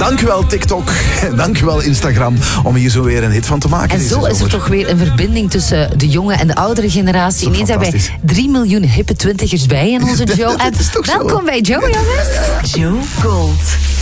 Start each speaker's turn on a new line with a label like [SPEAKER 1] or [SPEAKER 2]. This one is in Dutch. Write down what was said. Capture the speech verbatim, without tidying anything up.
[SPEAKER 1] Dankjewel TikTok. Dankjewel Instagram. Om hier zo weer een hit van te maken.
[SPEAKER 2] En zo is er toch weer een verbinding tussen de jonge en de oudere generatie. Ineens hebben wij drie miljoen hippe twintigers bij in onze Joe. En welkom bij Joe, jongens.
[SPEAKER 3] Joe Gold.